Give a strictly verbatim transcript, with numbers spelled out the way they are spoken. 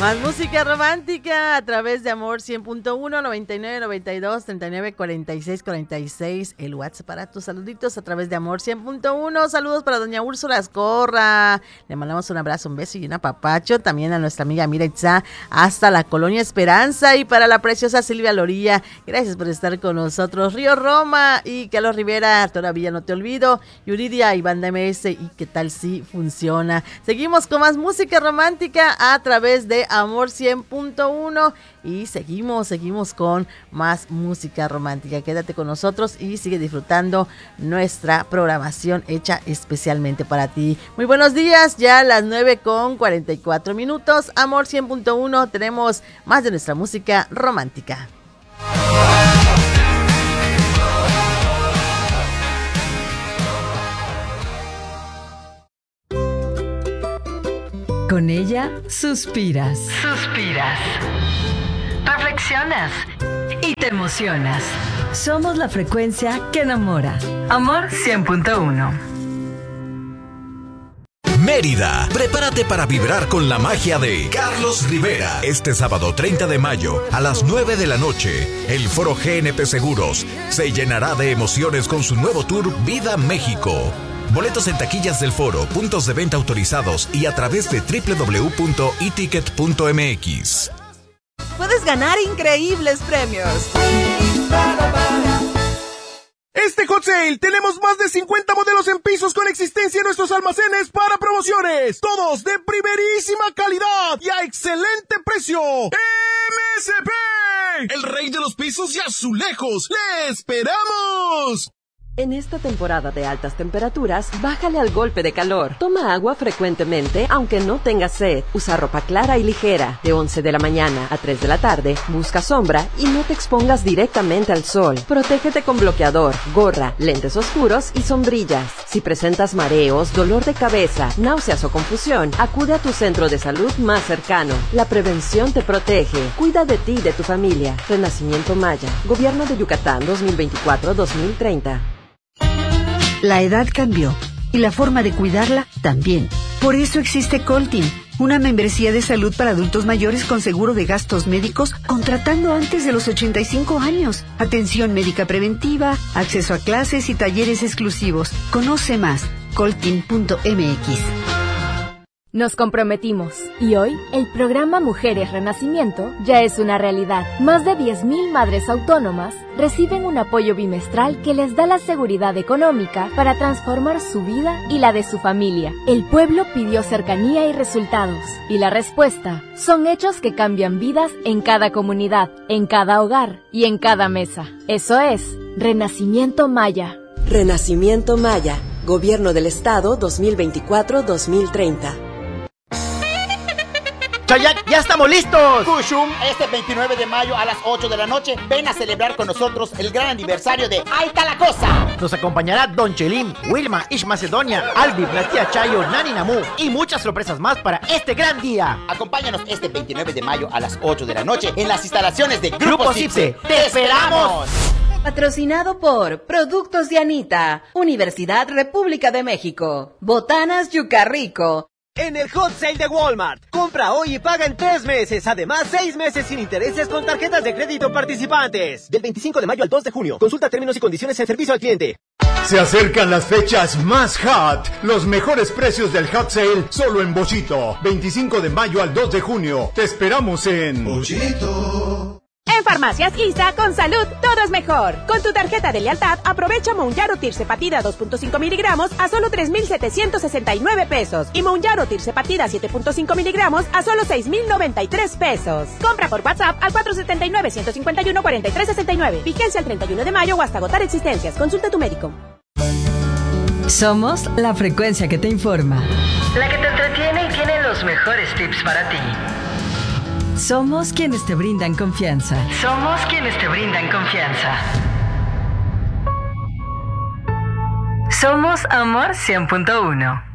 Más música romántica a través de Amor cien punto uno, noventa y nueve, noventa y dos, treinta y nueve, cuarenta y seis, cuarenta y seis. El WhatsApp para tus saluditos a través de Amor cien punto uno. Saludos para doña Úrsula Ascorra. Le mandamos un abrazo, un beso y un apapacho. También a nuestra amiga Mira Itza hasta la Colonia Esperanza. Y para la preciosa Silvia Loría, gracias por estar con nosotros. Río Roma y Carlos Rivera, todavía no te olvido. Yuridia y Banda M S. ¿Y qué tal si funciona? Seguimos con más música romántica a través de Amor cien punto uno y seguimos, seguimos con más música romántica. Quédate con nosotros y sigue disfrutando nuestra programación hecha especialmente para ti. Muy buenos días, ya a las nueve con cuarenta y cuatro minutos. Amor cien punto uno, tenemos más de nuestra música romántica. Con ella suspiras. Suspiras. Reflexionas. Y te emocionas. Somos la frecuencia que enamora. Amor cien punto uno. Mérida, prepárate para vibrar con la magia de Carlos Rivera. Este sábado treinta de mayo a las nueve de la noche, el Foro G N P Seguros se llenará de emociones con su nuevo tour Vida México. Boletos en taquillas del foro, puntos de venta autorizados y a través de doble u doble u doble u punto e ticket punto m x. Puedes ganar increíbles premios. Este Hot Sale tenemos más de cincuenta modelos en pisos con existencia en nuestros almacenes para promociones. Todos de primerísima calidad y a excelente precio. M S P, el rey de los pisos y azulejos. ¡Le esperamos! En esta temporada de altas temperaturas, bájale al golpe de calor. Toma agua frecuentemente, aunque no tengas sed. Usa ropa clara y ligera. De once de la mañana a tres de la tarde, busca sombra y no te expongas directamente al sol. Protégete con bloqueador, gorra, lentes oscuros y sombrillas. Si presentas mareos, dolor de cabeza, náuseas o confusión, acude a tu centro de salud más cercano. La prevención te protege. Cuida de ti y de tu familia. Renacimiento Maya. Gobierno de Yucatán dos mil veinticuatro a dos mil treinta. La edad cambió y la forma de cuidarla también. Por eso existe Coltin, una membresía de salud para adultos mayores con seguro de gastos médicos contratando antes de los ochenta y cinco años. Atención médica preventiva, acceso a clases y talleres exclusivos. Conoce más, coltin punto m x. Nos comprometimos y hoy el programa Mujeres Renacimiento ya es una realidad. Más de diez mil madres autónomas reciben un apoyo bimestral que les da la seguridad económica para transformar su vida y la de su familia. El pueblo pidió cercanía y resultados, y la respuesta son hechos que cambian vidas en cada comunidad, en cada hogar y en cada mesa. Eso es Renacimiento Maya. Renacimiento Maya, Gobierno del Estado dos mil veinticuatro a dos mil treinta. Chayak, ¡ya estamos listos! Kushum, este veintinueve de mayo a las ocho de la noche, ven a celebrar con nosotros el gran aniversario de Ahí está la cosa. Nos acompañará Don Chelim, Wilma, Ish Macedonia, Albi, la tía Chayo, Nani Namu y muchas sorpresas más para este gran día. Acompáñanos este veintinueve de mayo a las ocho de la noche en las instalaciones de Grupo, Grupo Cipse. Cipse. ¡Te esperamos! Patrocinado por Productos de Anita, Universidad República de México, Botanas Yucarrico. En el Hot Sale de Walmart, compra hoy y paga en tres meses, además seis meses sin intereses con tarjetas de crédito participantes. Del veinticinco de mayo al dos de junio, consulta términos y condiciones en servicio al cliente. Se acercan las fechas más hot, los mejores precios del Hot Sale solo en Bochito. veinticinco de mayo al dos de junio, te esperamos en Bochito. En Farmacias ISA, con salud, todo es mejor. Con tu tarjeta de lealtad, aprovecha Mounjaro Tirzepatida dos punto cinco miligramos a solo tres mil setecientos sesenta y nueve pesos. Y Mounjaro Tirzepatida siete punto cinco miligramos a solo seis mil noventa y tres pesos. Compra por WhatsApp al cuatro siete nueve, uno cinco uno, cuatro tres seis nueve. Vigencia el treinta y uno de mayo o hasta agotar existencias. Consulta a tu médico. Somos la frecuencia que te informa. La que te entretiene y tiene los mejores tips para ti. Somos quienes te brindan confianza. Somos quienes te brindan confianza. Somos Amor cien punto uno.